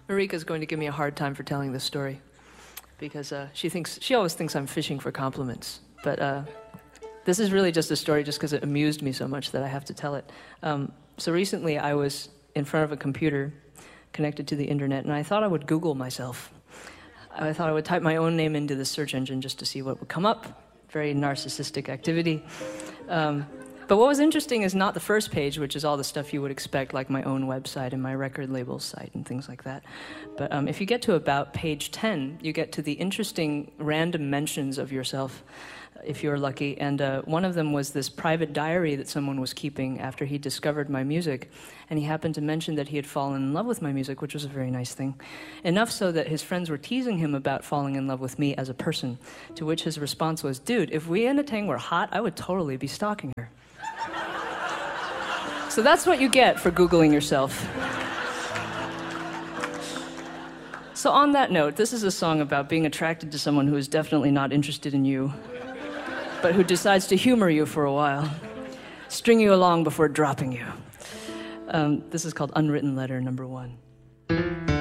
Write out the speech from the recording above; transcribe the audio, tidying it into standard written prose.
Marika's going to give me a hard time for telling this story because she always thinks I'm fishing for compliments. But this is really just a story just because it amused me so much that I have to tell it. So recently I was in front of a computer connected to the internet, and I thought I would Google myself. I thought I would type my own name into the search engine just to see what would come up. Very narcissistic activity. But what was interesting is not the first page, which is all the stuff you would expect, like my own website and my record label site and things like that. But if you get to about page 10, you get to the interesting random mentions of yourself, if you're lucky. And one of them was this private diary that someone was keeping after he discovered my music. And he happened to mention that he had fallen in love with my music, which was a very nice thing. Enough so that his friends were teasing him about falling in love with me as a person, to which his response was, "Dude, if Weena Teng were hot, I would totally be stalking her." So that's what you get for Googling yourself. So on that note, this is a song about being attracted to someone who is definitely not interested in you, but who decides to humor you for a while, string you along before dropping you. This is called Unwritten Letter #1.